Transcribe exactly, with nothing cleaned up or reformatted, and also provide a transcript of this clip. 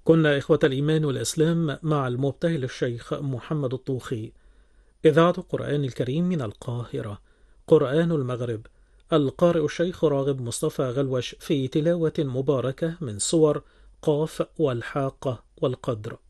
كنا إخوة الإيمان والإسلام مع المبتهل الشيخ محمد الطوخي. إذاعة القرآن الكريم من القاهرة. قرآن المغرب. القارئ الشيخ راغب مصطفى غلوش في تلاوة مباركة من سور قاف والحاقة والقدر.